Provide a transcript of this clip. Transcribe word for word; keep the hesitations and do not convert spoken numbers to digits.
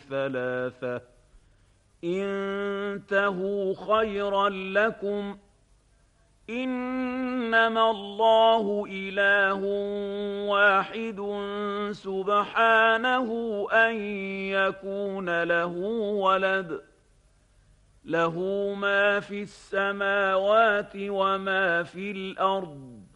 ثلاثة انتهوا خيرا لكم إنما الله إله واحد سبحانه أن يكون له ولد له ما في السماوات وما في الأرض